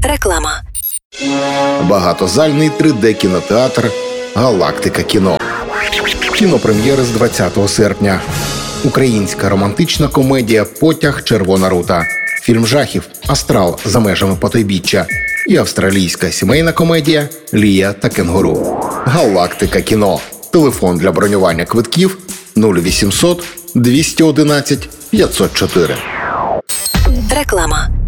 Реклама. Багатозальний 3D-кінотеатр «Галактика кіно». Кінопрем'єри з 20 серпня. Українська романтична комедія «Потяг. Червона рута». Фільм жахів «Астрал. За межами потойбіччя». І австралійська сімейна комедія «Лія та кенгуру». «Галактика кіно». Телефон для бронювання квитків 0800 211 504. Реклама.